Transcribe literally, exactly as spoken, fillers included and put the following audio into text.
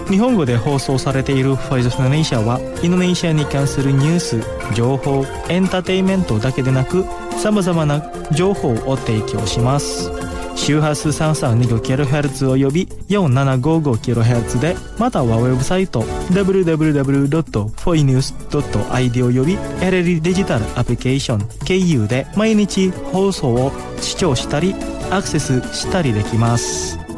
日本語で放送されているフォイスオブインドネシアはインドネシアに関するニュース、情報、エンターテインメントだけでなくさまざまな情報を提供します。周波数 さんさんにごキロヘルツ および よんななごごキロヘルツ で、またはウェブサイト ダブリューダブリューダブリュードットフォイニュースドットアイディー および エルエル デジタルアプリケーション ケーユー で毎日放送を視聴したりアクセスしたりできます。